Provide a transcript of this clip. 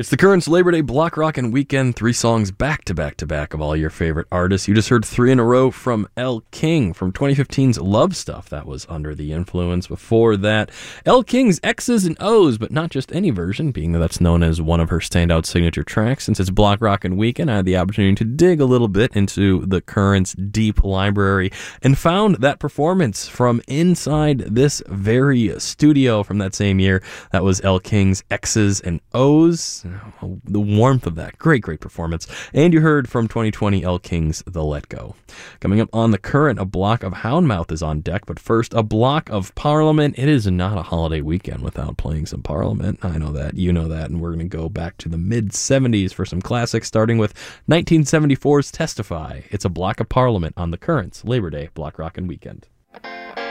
It's the Currents Labor Day Block Rockin' Weekend. 3 songs back to back to back of all your favorite artists. You just heard 3 in a row from Elle King from 2015's Love Stuff. That was Under the Influence. Before that, Elle King's X's and O's, but not just any version, being that that's known as one of her standout signature tracks. Since it's Block Rockin' Weekend, I had the opportunity to dig a little bit into the Currents' deep library and found that performance from inside this very studio from that same year. That was Elle King's X's and O's. The warmth of that. Great performance. And you heard from 2020 Elle King's The Let Go. Coming up on The Current, a block of Houndmouth is on deck, but first, a block of Parliament. It is not a holiday weekend without playing some Parliament. I know that, you know that, and we're going to go back to the mid-70s for some classics, starting with 1974's Testify. It's a block of Parliament on The Current's Labor Day Block Rockin' Weekend.